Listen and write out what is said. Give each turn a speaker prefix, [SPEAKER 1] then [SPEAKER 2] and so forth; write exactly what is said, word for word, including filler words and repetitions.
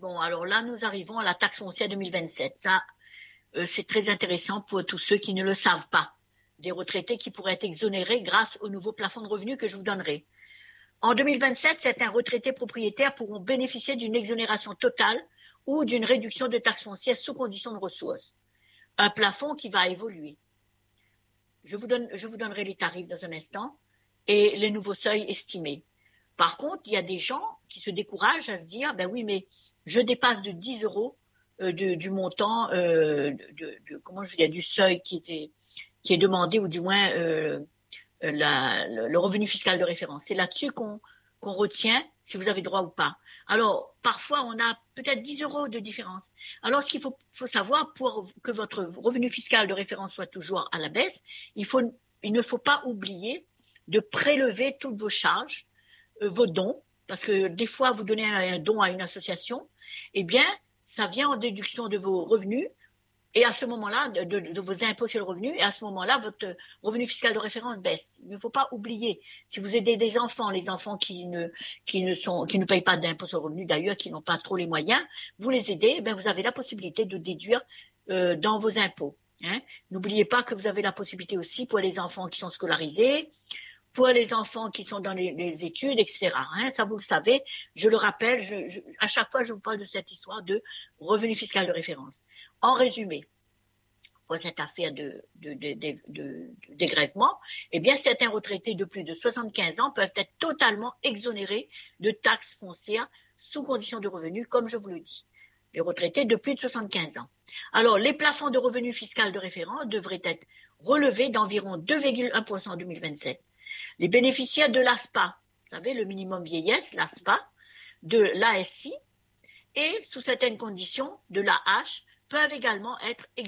[SPEAKER 1] Bon, alors là, nous arrivons à la taxe foncière deux mille vingt-sept. Ça, euh, c'est très intéressant pour tous ceux qui ne le savent pas. Des retraités qui pourraient être exonérés grâce au nouveau plafond de revenus que je vous donnerai. En deux mille vingt-sept, certains retraités propriétaires pourront bénéficier d'une exonération totale ou d'une réduction de taxes foncières sous condition de ressources. Un plafond qui va évoluer. Je vous, donne, je vous donnerai les tarifs dans un instant et les nouveaux seuils estimés. Par contre, il y a des gens qui se découragent à se dire, ben oui, mais je dépasse de dix euros euh, de, du montant, euh, de, de, comment je veux dire, du seuil qui, était, qui est demandé, ou du moins euh, la, le, le revenu fiscal de référence. C'est là-dessus qu'on qu'on retient si vous avez droit ou pas. Alors, parfois, on a peut-être dix euros de différence. Alors, ce qu'il faut, faut savoir, pour que votre revenu fiscal de référence soit toujours à la baisse, il, faut, il ne faut pas oublier de prélever toutes vos charges, euh, vos dons, parce que des fois, vous donnez un, un don à une association, eh bien, ça vient en déduction de vos revenus, et à ce moment-là, de, de, de vos impôts sur le revenu, et à ce moment-là, votre revenu fiscal de référence baisse. Il ne faut pas oublier, si vous aidez des enfants, les enfants qui ne, qui ne, sont, qui ne payent pas d'impôts sur le revenu, d'ailleurs, qui n'ont pas trop les moyens, vous les aidez, eh bien, vous avez la possibilité de déduire euh, dans vos impôts. Hein. N'oubliez pas que vous avez la possibilité aussi pour les enfants qui sont scolarisés, pour les enfants qui sont dans les, les études, et cetera. Hein, ça, vous le savez, je le rappelle, je, je, à chaque fois, je vous parle de cette histoire de revenu fiscal de référence. En résumé, pour cette affaire de, de, de, de, de, de dégrèvement, eh bien, certains retraités de plus de soixante-quinze ans peuvent être totalement exonérés de taxes foncières sous condition de revenus, comme je vous le dis. Les retraités de plus de soixante-quinze ans. Alors, les plafonds de revenus fiscal de référence devraient être relevés d'environ deux virgule un pour cent en deux mille vingt-sept. Les bénéficiaires de l'A S P A, vous savez, le minimum vieillesse, l'A S P A, de l'A S I et, sous certaines conditions, de l'A H, peuvent également être exonérés.